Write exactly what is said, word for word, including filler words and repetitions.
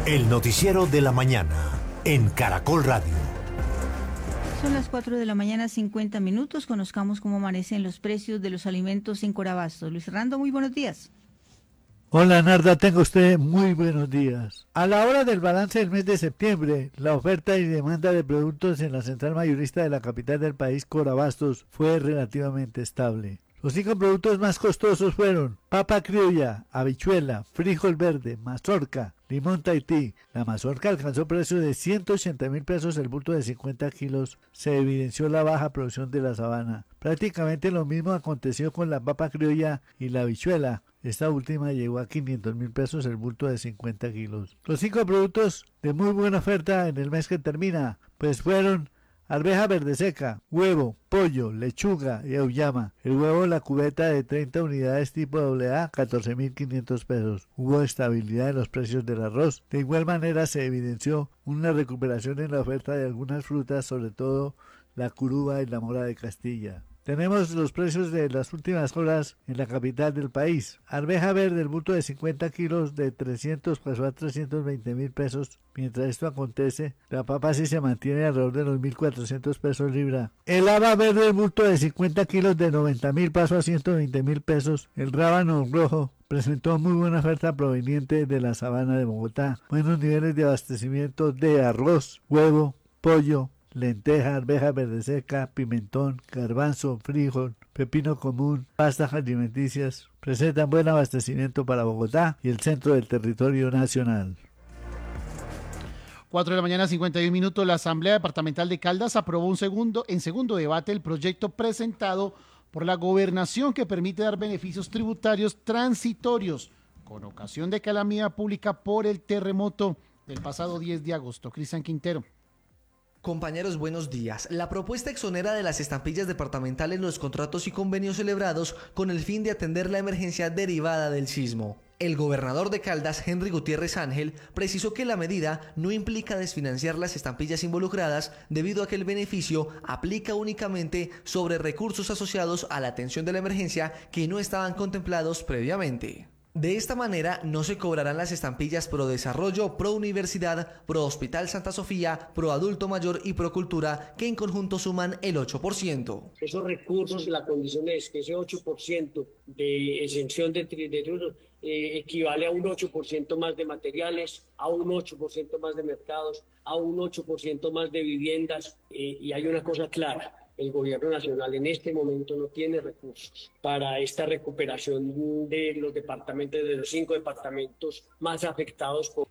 El noticiero de la mañana en Caracol Radio. Son las cuatro de la mañana, cincuenta minutos. Conozcamos cómo amanecen los precios de los alimentos en Corabastos. Luis Fernando, muy buenos días. Hola Narda, tenga usted muy buenos días. A la hora del balance del mes de septiembre, la oferta y demanda de productos en la central mayorista de la capital del país, Corabastos, fue relativamente estable. Los cinco productos más costosos fueron papa criolla, habichuela, frijol verde, mazorca, limón Tahití. La mazorca alcanzó precio de ciento ochenta mil pesos el bulto de cincuenta kilos. Se evidenció la baja producción de la sabana. Prácticamente lo mismo aconteció con la papa criolla y la habichuela. Esta última llegó a quinientos mil pesos el bulto de cincuenta kilos. Los cinco productos de muy buena oferta en el mes que termina, pues fueron arveja verde seca, huevo, pollo, lechuga y auyama. El huevo, la cubeta de treinta unidades tipo doble A, catorce mil quinientos pesos. Hubo estabilidad en los precios del arroz. De igual manera se evidenció una recuperación en la oferta de algunas frutas, sobre todo la curuba y la mora de Castilla. Tenemos los precios de las últimas horas en la capital del país. Arveja verde, el bulto de cincuenta kilos de trescientos pasó a trescientos veinte mil pesos. Mientras esto acontece, la papa sí se mantiene alrededor de los mil cuatrocientos pesos libra. El haba verde, el bulto de cincuenta kilos de noventa mil pasó a ciento veinte mil pesos. El rábano rojo presentó muy buena oferta proveniente de la sabana de Bogotá. Buenos niveles de abastecimiento de arroz, huevo, pollo, lenteja, arveja verde seca, pimentón, garbanzo, frijol, pepino común, pastas alimenticias. Presentan buen abastecimiento para Bogotá y el centro del territorio nacional. cuatro de la mañana, cincuenta y un minutos. La Asamblea Departamental de Caldas aprobó un segundo, en segundo debate el proyecto presentado por la Gobernación que permite dar beneficios tributarios transitorios con ocasión de calamidad pública por el terremoto del pasado diez de agosto. Cristian Quintero. Compañeros, buenos días. La propuesta exonera de las estampillas departamentales los contratos y convenios celebrados con el fin de atender la emergencia derivada del sismo. El gobernador de Caldas, Henry Gutiérrez Ángel, precisó que la medida no implica desfinanciar las estampillas involucradas debido a que el beneficio aplica únicamente sobre recursos asociados a la atención de la emergencia que no estaban contemplados previamente. De esta manera no se cobrarán las estampillas Pro Desarrollo, Pro Universidad, Pro Hospital Santa Sofía, Pro Adulto Mayor y Pro Cultura, que en conjunto suman el ocho por ciento. Esos recursos, la condición es que ese ocho por ciento de exención de tributos eh, equivale a un ocho por ciento más de materiales, a un ocho por ciento más de mercados, a un ocho por ciento más de viviendas eh, y hay una cosa clara. El gobierno nacional en este momento no tiene recursos para esta recuperación de los departamentos, de los cinco departamentos más afectados por